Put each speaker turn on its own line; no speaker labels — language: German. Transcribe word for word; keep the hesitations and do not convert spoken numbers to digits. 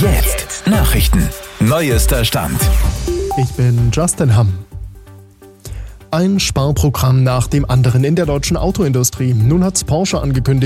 Jetzt Nachrichten. Neuester Stand.
Ich bin Justin Hamm. Ein Sparprogramm nach dem anderen in der deutschen Autoindustrie. Nun hat Porsche angekündigt,